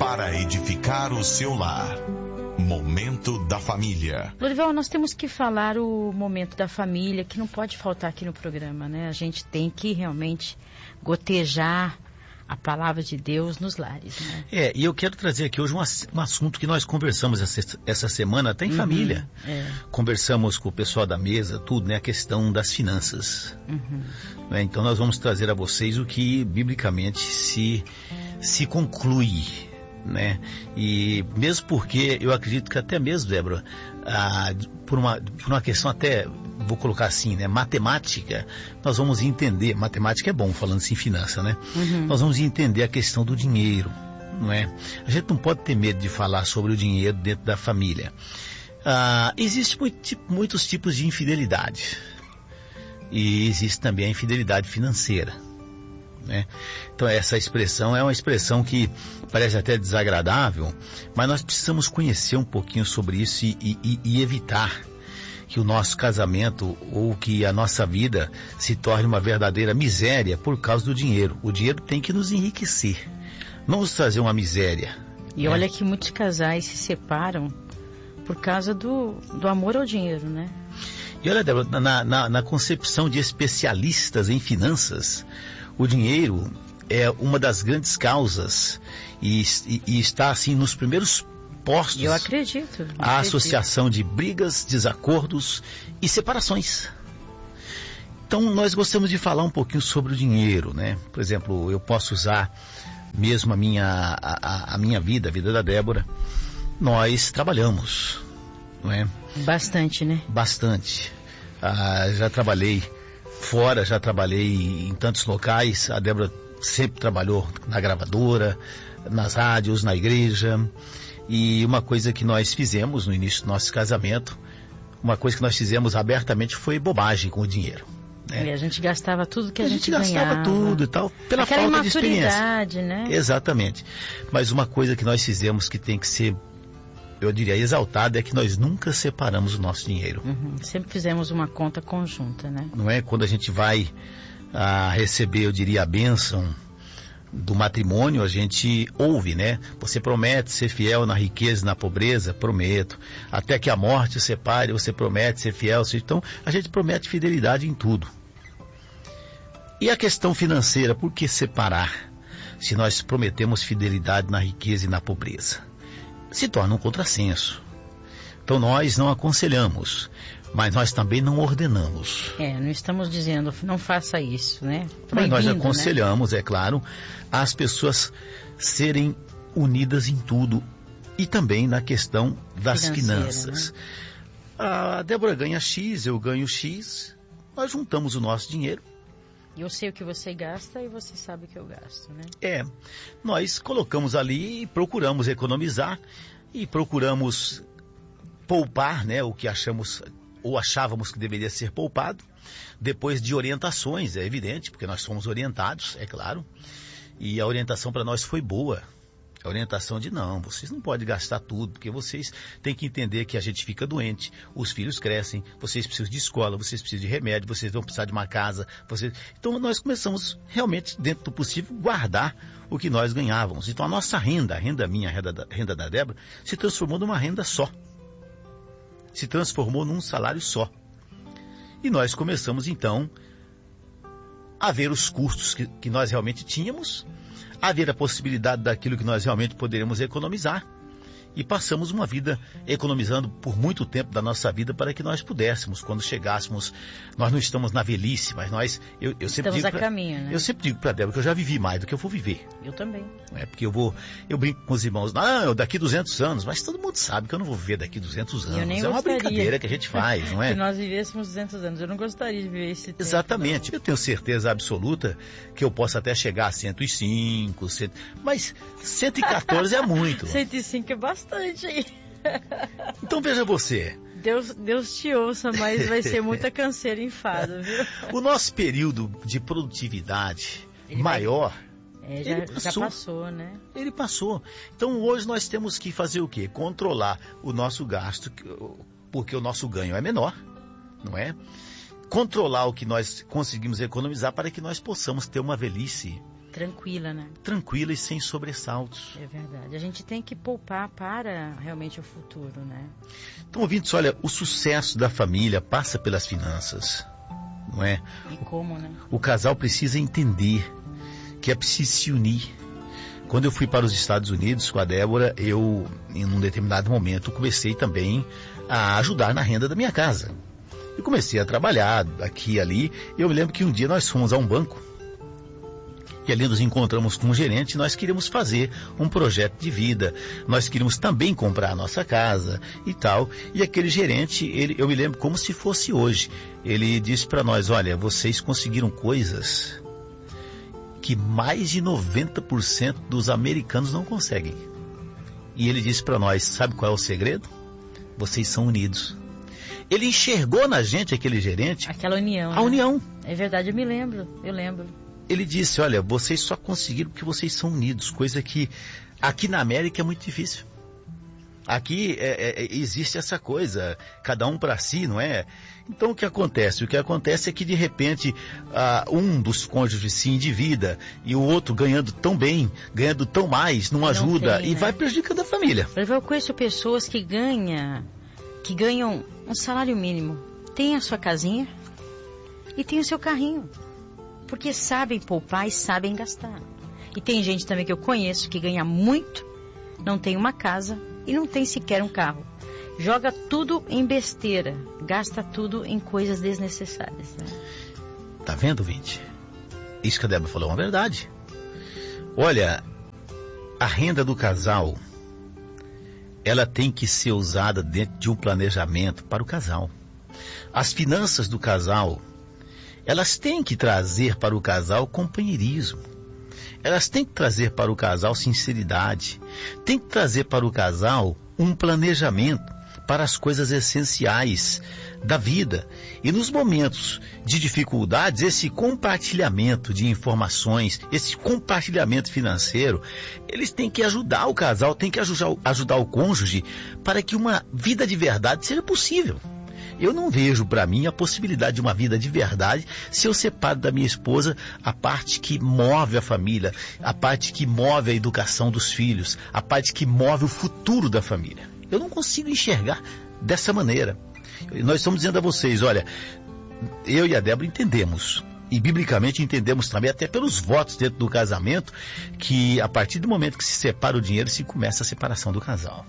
para edificar o seu lar. Momento da Família. Lorival, nós temos que falar o momento da família, que não pode faltar aqui no programa, né? A gente tem que realmente gotejar a palavra de Deus nos lares, né? E eu quero trazer aqui hoje um assunto que nós conversamos essa semana, até em família. Conversamos com o pessoal da mesa, tudo, né? A questão das finanças. Né? Então nós vamos trazer a vocês o que biblicamente se conclui, né? E mesmo porque eu acredito que até mesmo, Débora, por uma questão até, vou colocar assim, né, matemática, nós vamos entender, matemática é bom falando assim, finança, né? Nós vamos entender a questão do dinheiro, não é? A gente não pode ter medo de falar sobre o dinheiro dentro da família. Existem muitos tipos de infidelidade, e existe também a infidelidade financeira, né? Então essa expressão é uma expressão que parece até desagradável, mas nós precisamos conhecer um pouquinho sobre isso e evitar que o nosso casamento ou que a nossa vida se torne uma verdadeira miséria por causa do dinheiro. O dinheiro tem que nos enriquecer, não nos trazer uma miséria. E olha que muitos casais se separam por causa do amor ao dinheiro, né? E olha, Débora, na concepção de especialistas em finanças, o dinheiro é uma das grandes causas e está assim nos primeiros postos. Eu acredito. A associação de brigas, desacordos e separações. Então nós gostamos de falar um pouquinho sobre o dinheiro, né? Por exemplo, eu posso usar mesmo a minha vida, a vida da Débora. Nós trabalhamos, não é? Bastante, né? Bastante. Já trabalhei fora, já trabalhei em tantos locais. A Débora sempre trabalhou na gravadora, nas rádios, na igreja. E uma coisa que nós fizemos no início do nosso casamento, uma coisa que nós fizemos abertamente foi bobagem com o dinheiro, né? E a gente gastava tudo que a gente ganhava. Gastava tudo e tal, pela aquela falta de experiência, né? Exatamente. Mas uma coisa que nós fizemos que tem que ser, eu diria, exaltada, é que nós nunca separamos o nosso dinheiro. Sempre fizemos uma conta conjunta, né? Não é? Quando a gente vai receber, eu diria, a bênção do matrimônio, a gente ouve, né? Você promete ser fiel na riqueza e na pobreza? Prometo. Até que a morte separe, você promete ser fiel? Então, a gente promete fidelidade em tudo. E a questão financeira, por que separar? Se nós prometemos fidelidade na riqueza e na pobreza, se torna um contrassenso. Então nós não aconselhamos, mas nós também não ordenamos. Não estamos dizendo, não faça isso, né? Mas nós aconselhamos, né? É claro, as pessoas serem unidas em tudo e também na questão das finanças. Né? A Débora ganha X, eu ganho X, nós juntamos o nosso dinheiro. Eu sei o que você gasta e você sabe o que eu gasto, né? Nós colocamos ali e procuramos economizar e procuramos poupar, né, o que achamos ou achávamos que deveria ser poupado, depois de orientações, é evidente, porque nós somos orientados, é claro, e a orientação para nós foi boa. A orientação de não, vocês não podem gastar tudo, porque vocês têm que entender que a gente fica doente, os filhos crescem, vocês precisam de escola, vocês precisam de remédio, vocês vão precisar de uma casa. Então nós começamos realmente, dentro do possível, guardar o que nós ganhávamos. Então a nossa renda, a renda minha, a renda da Débora, se transformou numa renda só. Se transformou num salário só. E nós começamos então a ver os custos que nós realmente tínhamos, a ver a possibilidade daquilo que nós realmente poderíamos economizar, e passamos uma vida economizando por muito tempo da nossa vida para que nós pudéssemos, quando chegássemos, nós não estamos na velhice, mas nós, eu sempre digo, caminho, né? Eu sempre digo para a Débora que eu já vivi mais do que eu vou viver. Eu também. Porque eu brinco com os irmãos, não, daqui 200 anos, mas todo mundo sabe que eu não vou viver daqui 200 anos. É uma brincadeira que a gente faz, não é? Que nós vivêssemos 200 anos, eu não gostaria de viver esse tempo. Exatamente, eu tenho certeza absoluta que eu posso até chegar a 105, mas 114 é muito. 105 é bastante aí. Então veja você. Deus te ouça, mas vai ser muita canseira e enfado, viu? O nosso período de produtividade maior, já passou, né? Ele passou. Então hoje nós temos que fazer o quê? Controlar o nosso gasto, porque o nosso ganho é menor, não é? Controlar o que nós conseguimos economizar para que nós possamos ter uma velhice tranquila, né? Tranquila e sem sobressaltos. É verdade. A gente tem que poupar para realmente o futuro, né? Então, ouvintes, olha, o sucesso da família passa pelas finanças, não é? E como, né? O casal precisa entender que é preciso se unir. Quando eu fui para os Estados Unidos com a Débora, eu, em um determinado momento, comecei também a ajudar na renda da minha casa. Eu comecei a trabalhar aqui e ali. Eu me lembro que um dia nós fomos a um banco e ali nos encontramos com um gerente e nós queríamos fazer um projeto de vida. Nós queríamos também comprar a nossa casa e tal. E aquele gerente, eu me lembro como se fosse hoje. Ele disse para nós, olha, vocês conseguiram coisas que mais de 90% dos americanos não conseguem. E ele disse para nós, sabe qual é o segredo? Vocês são unidos. Ele enxergou na gente, aquele gerente, aquela união. A união. É verdade, eu lembro. Ele disse, olha, vocês só conseguiram porque vocês são unidos, coisa que aqui na América é muito difícil. Aqui existe essa coisa, cada um para si, não é? Então o que acontece? O que acontece é que de repente um dos cônjuges se endivida e o outro ganhando tão bem, ganhando tão mais, não ajuda e vai prejudicando a família. Eu conheço pessoas que ganham um salário mínimo, tem a sua casinha e tem o seu carrinho, porque sabem poupar e sabem gastar. E tem gente também que eu conheço que ganha muito, não tem uma casa e não tem sequer um carro. Joga tudo em besteira, gasta tudo em coisas desnecessárias. Né? Tá vendo, Vinte? Isso que a Débora falou é uma verdade. Olha, a renda do casal, ela tem que ser usada dentro de um planejamento para o casal. As finanças do casal, elas têm que trazer para o casal companheirismo. Elas têm que trazer para o casal sinceridade. Tem que trazer para o casal um planejamento para as coisas essenciais da vida. E nos momentos de dificuldades, esse compartilhamento de informações, esse compartilhamento financeiro, eles têm que ajudar o casal, têm que ajudar o cônjuge para que uma vida de verdade seja possível. Eu não vejo para mim a possibilidade de uma vida de verdade se eu separo da minha esposa a parte que move a família, a parte que move a educação dos filhos, a parte que move o futuro da família. Eu não consigo enxergar dessa maneira. Nós estamos dizendo a vocês, olha, eu e a Débora entendemos, e biblicamente entendemos também, até pelos votos dentro do casamento, que a partir do momento que se separa o dinheiro, se começa a separação do casal.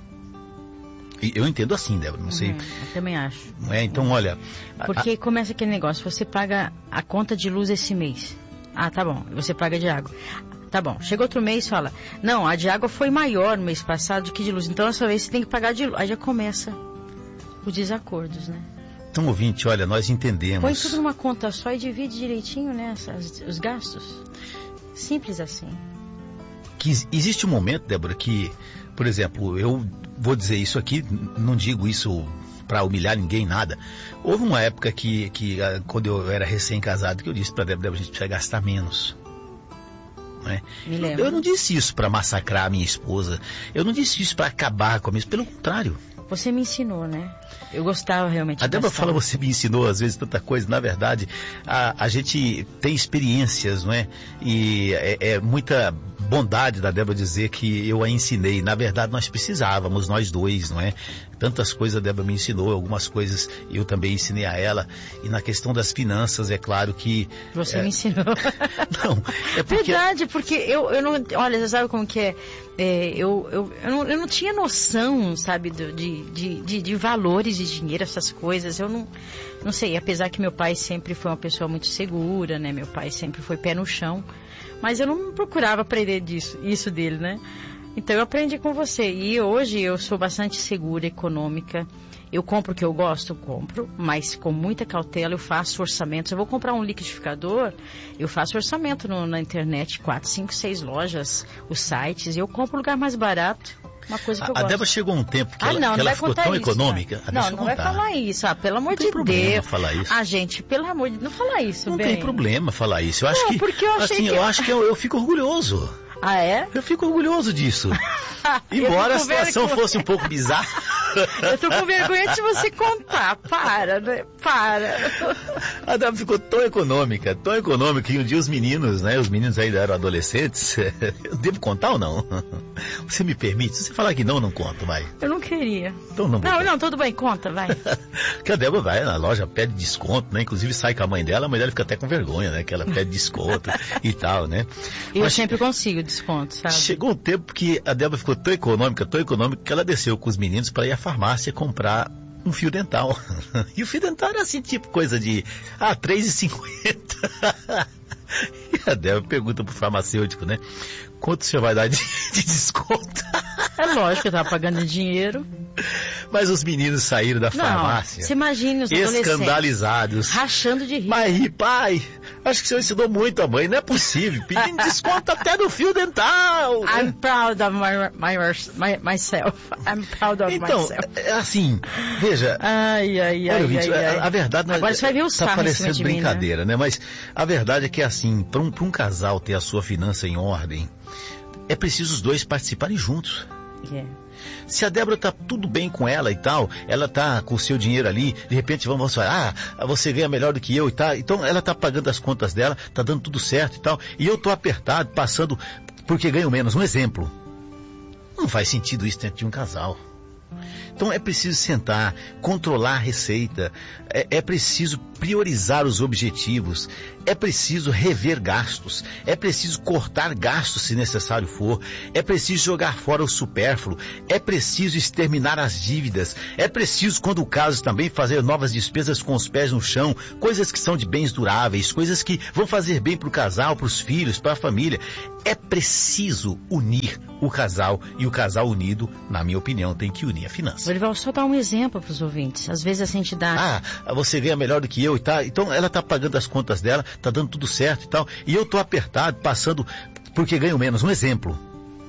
E eu entendo assim, Débora, não sei. Eu também acho. Não é? Então, olha... Porque começa aquele negócio, você paga a conta de luz esse mês. Ah, tá bom, você paga de água. Tá bom, chega outro mês e fala, não, a de água foi maior no mês passado do que de luz, então essa vez você tem que pagar de luz. Aí já começa os desacordos, né? Então, ouvinte, olha, nós entendemos... Põe tudo numa conta só e divide direitinho, né, os gastos. Simples assim. Que existe um momento, Débora, que, por exemplo, eu vou dizer isso aqui, não digo isso para humilhar ninguém, nada. Houve uma época que quando eu era recém-casado, que eu disse para a Débora, a gente precisa gastar menos. Né? Eu não disse isso para massacrar a minha esposa. Eu não disse isso para acabar com a minha esposa. Pelo contrário. Você me ensinou, né? Eu gostava realmente. A Débora fala, você me ensinou às vezes tanta coisa. Na verdade, a gente tem experiências, não é? E é muita bondade da Débora dizer que eu a ensinei. Na verdade, nós precisávamos, nós dois, não é? Tantas coisas a Débora me ensinou, algumas coisas eu também ensinei a ela. E na questão das finanças, é claro que... Você me ensinou. Não, é porque... Verdade, porque eu não... Olha, você sabe como que é? Eu não tinha noção, sabe, de valores de dinheiro, essas coisas. Eu não sei, apesar que meu pai sempre foi uma pessoa muito segura, né? Meu pai sempre foi pé no chão. Mas eu não procurava aprender isso dele, né? Então eu aprendi com você. E hoje eu sou bastante segura, econômica. Eu compro o que eu gosto, compro, mas com muita cautela eu faço orçamentos. Eu vou comprar um liquidificador, eu faço orçamento na internet, 4, 5, 6 lojas, os sites, e eu compro o lugar mais barato. Uma coisa que eu gosto. A Débora chegou um tempo que ela ficou tão econômica. Não vai falar isso. Pelo amor de Deus. Não tem problema falar isso. Gente, pelo amor de Deus, não fala isso, Não bem. tem problema falar isso. Eu acho que, porque eu achei eu acho que eu fico orgulhoso. Ah, é? Eu fico orgulhoso disso. Embora a situação fosse um pouco bizarra. Eu tô com vergonha de você contar. Para, né? Para. A Débora ficou tão econômica, que um dia os meninos, né? Os meninos ainda eram adolescentes. Eu devo contar ou não? Você me permite? Se você falar que não conto, vai. Eu não queria. Então não. Não, tudo bem, conta, vai. Que a Débora vai na loja, pede desconto, né? Inclusive sai com a mãe dela fica até com vergonha, né? Que ela pede desconto e tal, né? Eu sempre consigo desconto, sabe? Chegou um tempo que a Débora ficou tão econômica, que ela desceu com os meninos para ir à farmácia comprar um fio dental. E o fio dental era assim, tipo coisa de R$3,50. E a Débora pergunta pro farmacêutico, né? Quanto o senhor vai dar de desconto? É lógico que eu tava pagando dinheiro. Mas os meninos saíram da farmácia. Você imagina os adolescentes escandalizados. Rachando de rir. Mas, pai, acho que o senhor ensinou muito a mãe. Não é possível. Pedindo desconto até no fio dental. I'm proud of myself. I'm proud of myself. Então, assim, veja. Ai. A verdade não é. Agora você vai ver o sarro tá parecendo de brincadeira, né? Mas a verdade é que, assim, para um casal ter a sua finança em ordem, é preciso os dois participarem juntos. Yeah. Se a Débora tá tudo bem com ela e tal, ela tá com o seu dinheiro ali, de repente vamos falar, você ganha melhor do que eu e tal, então ela tá pagando as contas dela, tá dando tudo certo e tal, e eu tô apertado, passando porque ganho menos. Um exemplo. Não faz sentido isso dentro de um casal. Então é preciso sentar, controlar a receita, é preciso priorizar os objetivos, é preciso rever gastos, é preciso cortar gastos se necessário for, é preciso jogar fora o supérfluo, é preciso exterminar as dívidas, é preciso, quando o caso, também fazer novas despesas com os pés no chão, coisas que são de bens duráveis, coisas que vão fazer bem para o casal, para os filhos, para a família. É preciso unir o casal, e o casal unido, na minha opinião, tem que unir a finança. Vou só dar um exemplo para os ouvintes. Às vezes essa entidade... você ganha melhor do que eu e tal, então ela tá pagando as contas dela, tá dando tudo certo e tal, e eu tô apertado, passando porque ganho menos. Um exemplo.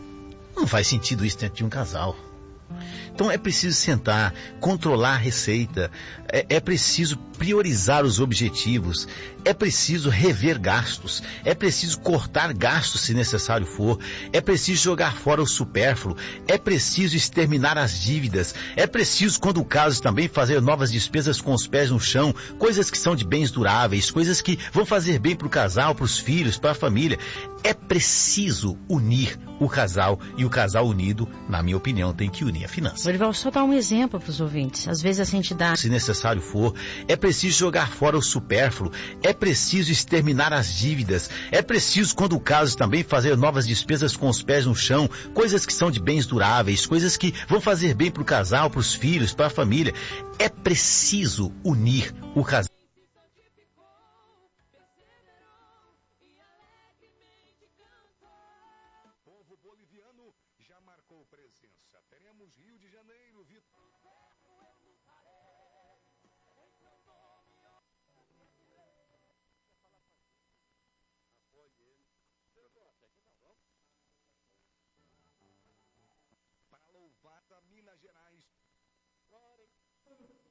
Não faz sentido isso dentro de um casal. Então é preciso sentar, controlar a receita, é preciso priorizar os objetivos, é preciso rever gastos, é preciso cortar gastos se necessário for, é preciso jogar fora o supérfluo, é preciso exterminar as dívidas, é preciso, quando o caso, também fazer novas despesas com os pés no chão, coisas que são de bens duráveis, coisas que vão fazer bem para o casal, para os filhos, para a família. É preciso unir o casal, e o casal unido, na minha opinião, tem que unir a finança. Vou só dar um exemplo para os ouvintes. Às vezes essa entidade... Se necessário for, é preciso jogar fora o supérfluo, é preciso exterminar as dívidas, é preciso, quando o caso, também fazer novas despesas com os pés no chão, coisas que são de bens duráveis, coisas que vão fazer bem para o casal, para os filhos, para a família. É preciso unir o casal. Teremos Rio de Janeiro, Vitor. Para louvar a Minas Gerais.